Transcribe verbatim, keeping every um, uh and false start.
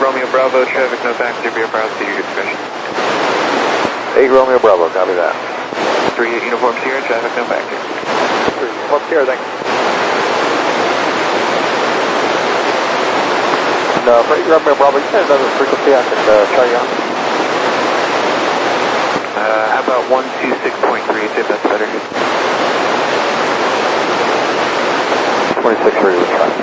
Romeo Bravo, traffic no passenger, be approach to your discretion. eight Romeo Bravo, copy that. three eight Uniform Sierra, traffic no passenger. three Uniform Sierra, thanks. No, for eight Romeo Bravo, you got another frequency I can uh, try you on? Uh, how about one two six point three, see if that's better. twenty-six three, let's try.